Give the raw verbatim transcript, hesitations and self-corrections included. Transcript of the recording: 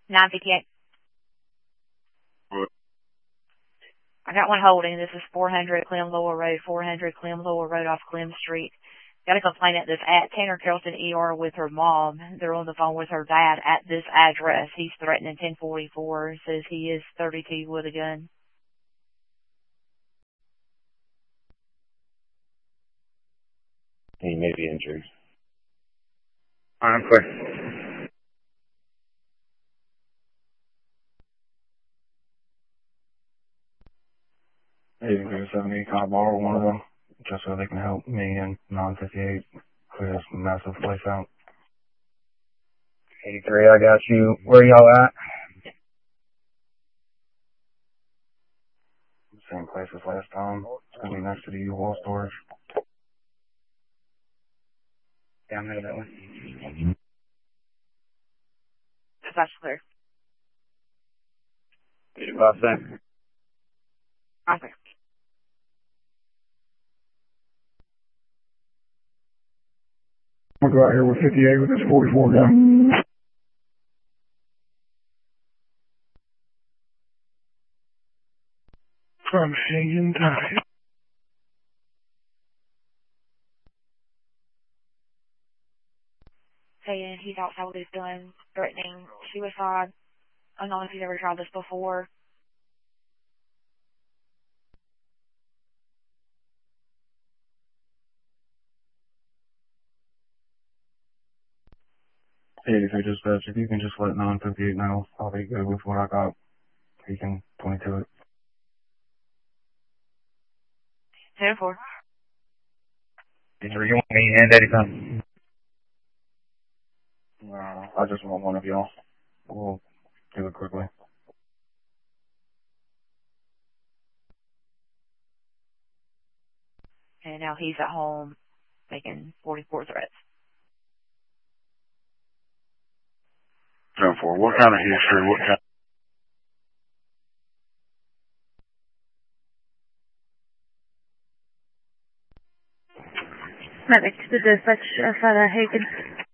nine fifty-eight. What? I got one holding. This is four hundred Clem Lower Road, four hundred Clem Lower Road off Clem Street. Got a complainant that's at Tanner Carrollton E R with her mom. They're on the phone with her dad at this address. He's threatening ten forty-four. Says he is thirty-two with a gun. He may be injured. I'm clear. Hey, there's seventy, can I borrow one of them? Just so they can help me and nine fifty-eight clear this massive place out. eighty-three, I got you. Where y'all at? Same place as last time. It's gonna be next to the U-Haul storage. Yeah, I'm headed that way. That's clear. eighty-five, same. Okay. I'm gonna go out here with fifty-eight with this forty-four gun. From hanging tight. Saying he's outside with his gun, threatening suicide. I don't know if he's ever tried this before. eighty-three dispatch, if you can just let nine fifty-eight know, I'll be good with what I got. He can twenty-two it. ten four. Did you want me and eighty-five? No, I just want one of y'all. We'll do it quickly. And now he's at home making forty-four threats. ten four, what kind of history, what kind? Medic to the dispatch outside of Hagen.